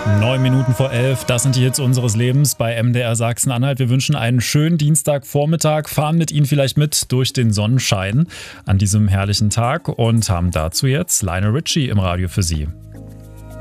9 Minuten vor 11, das sind die Hits unseres Lebens bei MDR Sachsen-Anhalt. Wir wünschen einen schönen Dienstagvormittag, fahren mit Ihnen vielleicht mit durch den Sonnenschein an diesem herrlichen Tag und haben dazu jetzt Lionel Richie im Radio für Sie.